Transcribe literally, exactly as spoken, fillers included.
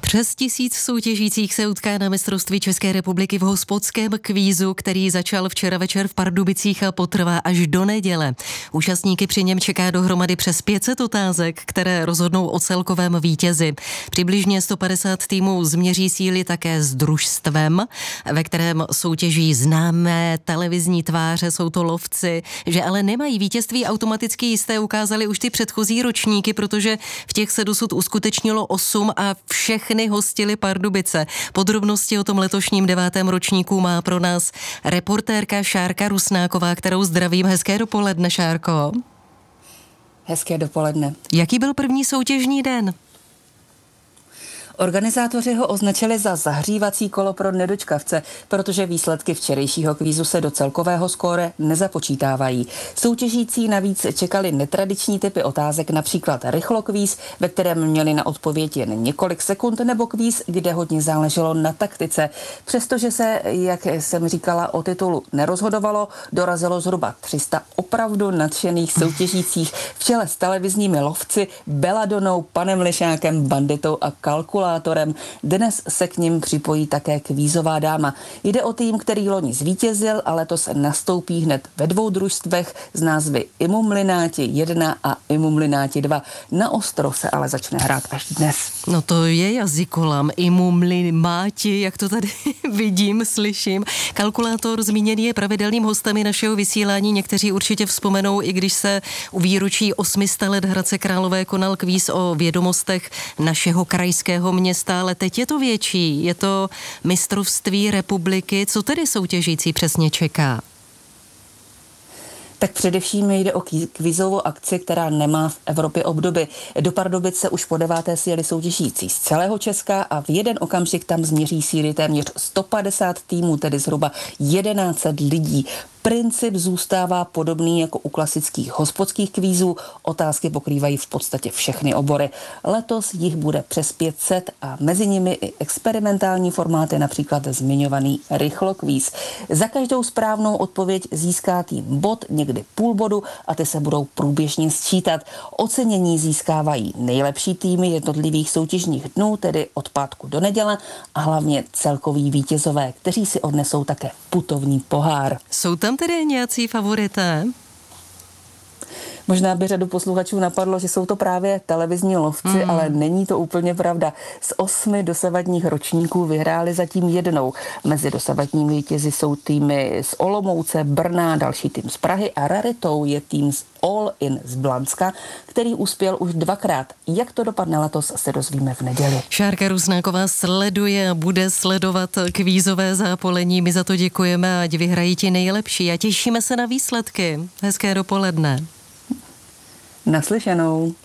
Přes tisíc soutěžících se utká na mistrovství České republiky v hospodském kvízu, který začal včera večer v Pardubicích a potrvá až do neděle. Účastníky při něm čeká dohromady přes pět set otázek, které rozhodnou o celkovém vítězi. Přibližně sto padesát týmů změří síly také s družstvem, ve kterém soutěží známé televizní tváře, jsou to lovci, že ale nemají vítězství automaticky jisté, ukázali už ty předchozí ročníky, protože v těch se dosud uskutečnilo osm a všechny hostili Pardubice. Podrobnosti o tom letošním devátém ročníku má pro nás reportérka Šárka Rusnáková, kterou zdravím. Hezké dopoledne, Šárko. Hezké dopoledne. Jaký byl první soutěžní den? Organizátoři ho označili za zahřívací kolo pro nedočkavce, protože výsledky včerejšího kvízu se do celkového skóre nezapočítávají. Soutěžící navíc čekali netradiční typy otázek, například rychlokvíz, ve kterém měli na odpověď jen několik sekund, nebo kvíz, kde hodně záleželo na taktice. Přestože se, jak jsem říkala, o titulu nerozhodovalo, dorazilo zhruba tři sta opravdu nadšených soutěžících v čele s televizními lovci, Beladonou, panem Lišákem, Banditou a Kalkulatorem. Dnes se k nim připojí také kvízová dáma. Jde o tým, který loni zvítězil a letos nastoupí hned ve dvou družstvech z názvy Imumlináti jedna a Imumlináti dva. Na ostro se ale začne hrát až dnes. No to je jazykolam. Imumlináti, jak to tady vidím, slyším. Kalkulátor zmíněný je pravidelným hostem našeho vysílání. Někteří určitě vzpomenou, i když se u výročí osmi set let Hradce Králové konal kvíz o vědomostech našeho krajského města, ale teď je to větší, je to mistrovství republiky. Co tedy soutěžící přesně čeká? Tak především jde o kvízovou akci, která nemá v Evropě obdoby. Do Pardubic se už po deváté sjeli soutěžící z celého Česka a v jeden okamžik tam změří síly téměř sto padesát týmů, tedy zhruba tisíc sto lidí. Princip zůstává podobný jako u klasických hospodských kvízů. Otázky pokrývají v podstatě všechny obory. Letos jich bude přes pět set a mezi nimi i experimentální formáty, například zmiňovaný rychlokvíz. Za každou správnou odpověď získá tým bod, někdy půl bodu, a ty se budou průběžně sčítat. Ocenění získávají nejlepší týmy jednotlivých soutěžních dnů, tedy od pátku do neděle, a hlavně celkoví vítězové, kteří si odnesou také putovní pohár. Jsou tam tedy nějací favorité? Možná by řadu posluchačů napadlo, že jsou to právě televizní lovci, mm. ale není to úplně pravda. Z osmi dosavadních ročníků vyhráli zatím jednou. Mezi dosavadními vítězi jsou týmy z Olomouce, Brna, další tým z Prahy a raritou je tým z All In z Blanska, který uspěl už dvakrát. Jak to dopadne letos, se dozvíme v neděli. Šárka Rusnáková sleduje a bude sledovat kvízové zápolení. My za to děkujeme, ať vyhrají ti nejlepší a těšíme se na výsledky. Hezké dopoledne. Naslyšenou.